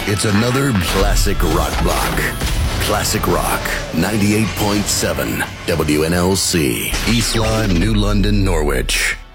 It's another classic rock block. Classic Rock 98.7 WNLC. East Lyme, New London, Norwich.